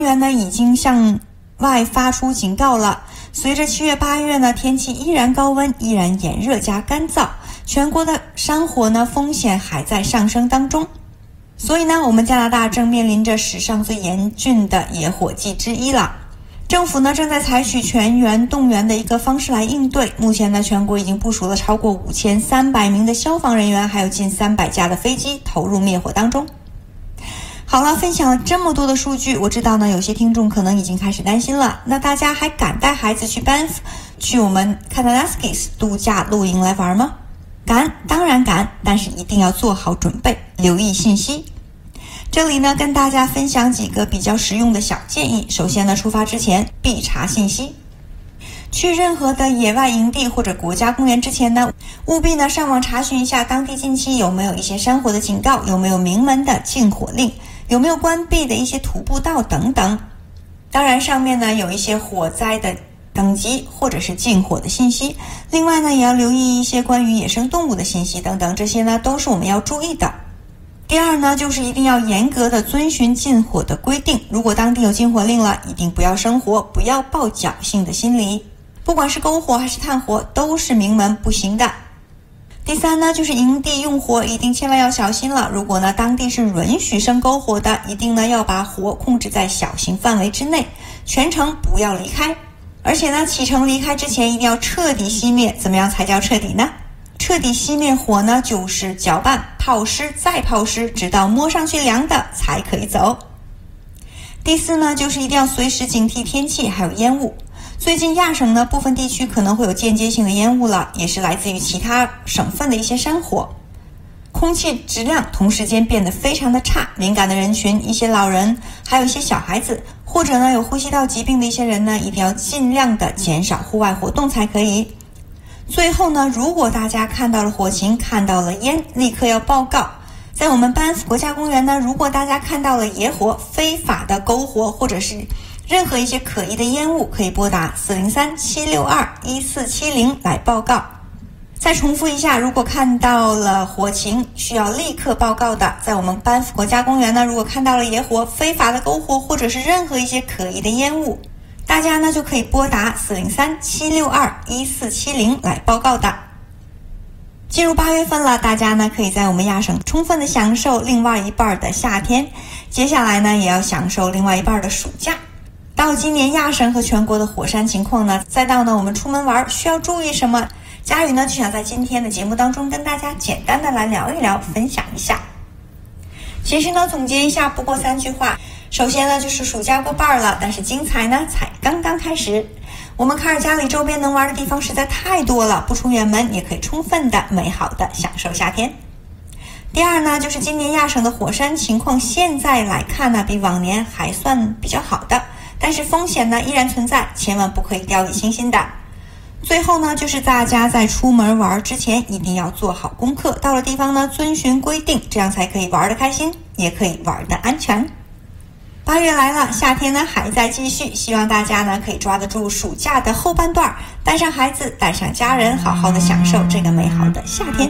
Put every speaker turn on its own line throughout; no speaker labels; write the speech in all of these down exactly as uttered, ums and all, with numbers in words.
园呢已经向外发出警告了。随着七月八月呢天气依然高温，依然炎热加干燥，全国的山火呢风险还在上升当中。所以呢我们加拿大正面临着史上最严峻的野火季之一了。政府呢正在采取全员动员的一个方式来应对。目前呢全国已经部署了超过五千三百名的消防人员，还有近三百架的飞机投入灭火当中。好了，分享了这么多的数据，我知道呢有些听众可能已经开始担心了。那大家还敢带孩子去 Banff 去我们 Kananaskis 度假露营来玩吗？敢，当然敢，但是一定要做好准备，留意信息。这里呢跟大家分享几个比较实用的小建议。首先呢，出发之前必查信息。去任何的野外营地或者国家公园之前呢，务必呢上网查询一下当地近期有没有一些山火的警告，有没有明文的禁火令，有没有关闭的一些徒步道等等。当然上面呢有一些火灾的等级或者是禁火的信息，另外呢也要留意一些关于野生动物的信息等等，这些呢都是我们要注意的。第二呢，就是一定要严格的遵循禁火的规定。如果当地有禁火令了，一定不要生火，不要抱侥幸的心理。不管是篝火还是炭火，都是明文不行的。第三呢，就是营地用火一定千万要小心了。如果呢当地是允许生篝火的，一定呢要把火控制在小型范围之内，全程不要离开。而且呢启程离开之前一定要彻底熄灭。怎么样才叫彻底呢？彻底熄灭火呢，就是搅拌、泡湿再泡湿，直到摸上去凉的才可以走。第四呢，就是一定要随时警惕天气还有烟雾。最近亚省呢部分地区可能会有间接性的烟雾了，也是来自于其他省份的一些山火。空气质量同时间变得非常的差，敏感的人群、一些老人，还有一些小孩子，或者呢有呼吸道疾病的一些人呢，一定要尽量的减少户外活动才可以。最后呢，如果大家看到了火情，看到了烟，立刻要报告。在我们班夫国家公园呢，如果大家看到了野火、非法的篝火，或者是任何一些可疑的烟雾，可以拨打四零三 七六二 一四七零来报告。再重复一下，如果看到了火情需要立刻报告的，在我们班夫国家公园呢，如果看到了野火、非法的篝火，或者是任何一些可疑的烟雾，大家呢就可以拨打四零三 七六二 一四七零来报告的。进入八月份了，大家呢可以在我们亚省充分的享受另外一半的夏天，接下来呢也要享受另外一半的暑假。到今年亚省和全国的火山情况呢，再到呢我们出门玩需要注意什么，佳宇呢就想在今天的节目当中跟大家简单的来聊一聊，分享一下。其实呢总结一下不过三句话。首先呢就是暑假过半了，但是精彩呢才刚刚开始。我们卡尔加里周边能玩的地方实在太多了，不出远门也可以充分的美好的享受夏天。第二呢，就是今年亚省的火山情况现在来看呢比往年还算比较好的，但是风险呢依然存在，千万不可以掉以轻心的。最后呢，就是大家在出门玩之前一定要做好功课，到了地方呢遵循规定，这样才可以玩得开心，也可以玩得安全。八月来了，夏天呢还在继续，希望大家呢可以抓得住暑假的后半段，带上孩子，带上家人，好好的享受这个美好的夏天。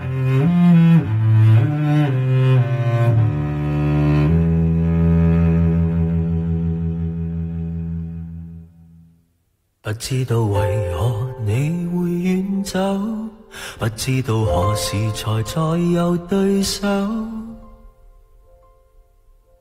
不知道為何你會遠走，不知道何時才再有對手。